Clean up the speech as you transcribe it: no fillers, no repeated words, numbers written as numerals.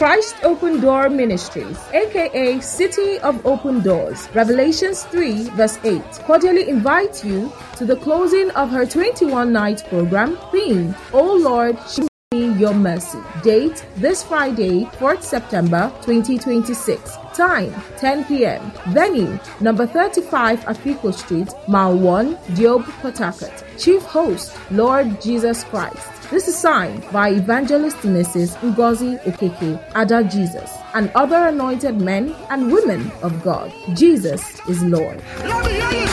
Christ Open Door Ministries, aka City of Open Doors, Revelations 3 verse 8, cordially invites you to the closing of her 21-night program, theme, O Lord, show me your mercy. Date, this Friday, 4th September 2026. Time, 10 p.m. Venue, number 35 Afiko Street, Mile 1, Diob, Port Harcourt. Chief host, Lord Jesus Christ. This is signed by Evangelist Mrs. Ngozi Okeke, Ada Jesus, and other anointed men and women of God. Jesus is Lord.